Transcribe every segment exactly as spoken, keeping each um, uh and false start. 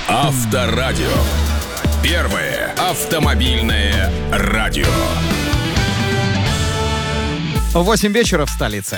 Авторадио. Первое автомобильное радио. Восемь вечера в столице.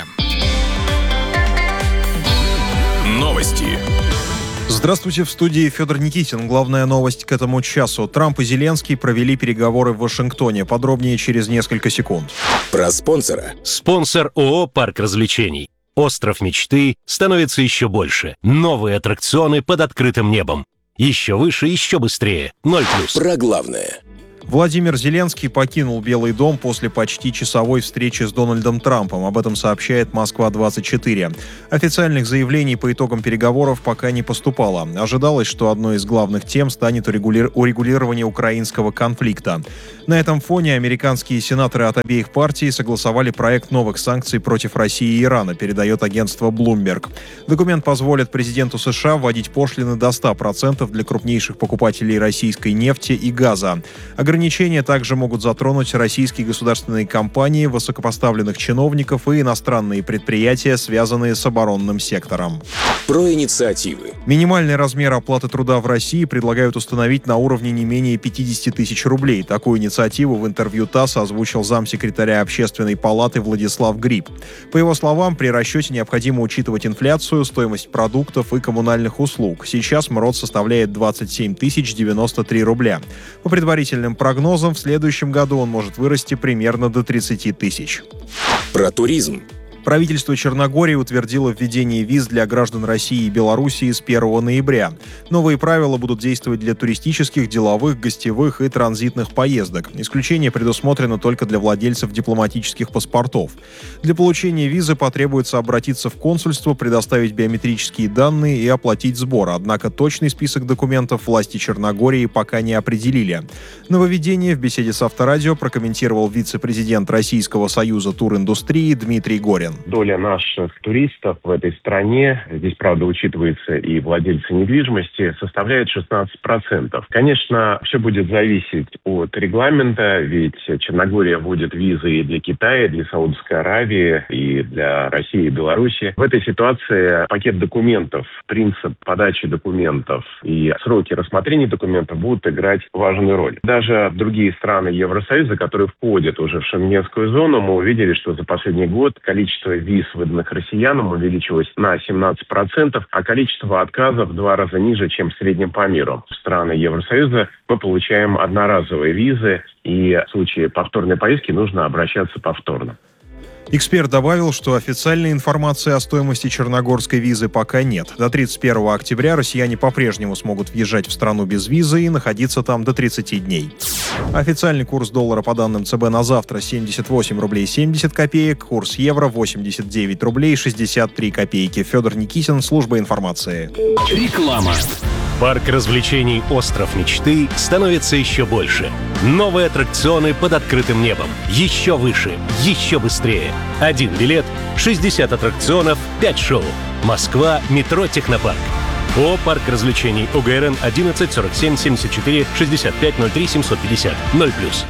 Новости. Здравствуйте, в студии Федор Никитин. Главная новость к этому часу. Трамп и Зеленский провели переговоры в Вашингтоне. Подробнее через несколько секунд. Про спонсора. Спонсор ООО «Парк развлечений». Остров мечты становится еще больше. Новые аттракционы под открытым небом. Еще выше, еще быстрее. Ноль плюс. Про главное. Владимир Зеленский покинул Белый дом после почти часовой встречи с Дональдом Трампом. Об этом сообщает Москва двадцать четыре. Официальных заявлений по итогам переговоров пока не поступало. Ожидалось, что одной из главных тем станет урегули... урегулирование украинского конфликта. На этом фоне американские сенаторы от обеих партий согласовали проект новых санкций против России и Ирана, передает агентство Bloomberg. Документ позволит президенту США вводить пошлины до ста процентов для крупнейших покупателей российской нефти и газа. Ограничения также могут затронуть российские государственные компании, высокопоставленных чиновников и иностранные предприятия, связанные с оборонным сектором. Про инициативы. Минимальный размер оплаты труда в России предлагают установить на уровне не менее пятьдесят тысяч рублей. Такую инициативу в интервью ТАСС озвучил замсекретаря Общественной палаты Владислав Гриб. По его словам, при расчете необходимо учитывать инфляцию, стоимость продуктов и коммунальных услуг. Сейчас МРОТ составляет двадцать семь тысяч девяносто три рубля. По предварительным прогнозам, в следующем году он может вырасти примерно до тридцать тысяч. Про туризм. Правительство Черногории утвердило введение виз для граждан России и Белоруссии с первого ноября. Новые правила будут действовать для туристических, деловых, гостевых и транзитных поездок. Исключение предусмотрено только для владельцев дипломатических паспортов. Для получения визы потребуется обратиться в консульство, предоставить биометрические данные и оплатить сбор. Однако точный список документов власти Черногории пока не определили. Нововведение в беседе с Авторадио прокомментировал вице-президент Российского союза туриндустрии Дмитрий Горин. Доля наших туристов в этой стране, здесь, правда, учитывается и владельцы недвижимости, составляет шестнадцать процентов. Конечно, все будет зависеть от регламента, ведь Черногория вводит визы и для Китая, и для Саудовской Аравии, и для России и Беларуси. В этой ситуации пакет документов, принцип подачи документов и сроки рассмотрения документов будут играть важную роль. Даже другие страны Евросоюза, которые входят уже в шенгенскую зону, мы увидели, что за последний год количество виз, выданных россиянам, увеличилось на семнадцать процентов, а количество отказов в два раза ниже, чем в среднем по миру. В страны Евросоюза мы получаем одноразовые визы, и в случае повторной поездки нужно обращаться повторно. Эксперт добавил, что официальной информации о стоимости черногорской визы пока нет. До тридцать первого октября россияне по-прежнему смогут въезжать в страну без визы и находиться там до тридцати дней. Официальный курс доллара по данным ЦБ на завтра семьдесят восемь рублей семьдесят копеек, курс евро восемьдесят девять рублей шестьдесят три копейки. Федор Никитин, служба информации. Реклама. Парк развлечений «Остров мечты» становится еще больше. Новые аттракционы под открытым небом. Еще выше, еще быстрее. Один билет, шестьдесят аттракционов, пять шоу. Москва, метро «Технопарк». ООО «Парк развлечений» УГРН одиннадцать сорок семь семьдесят четыре шестьдесят пять ноль три семьсот пятьдесят. Ноль плюс.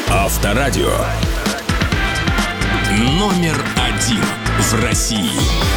Авторадио. Номер один в России.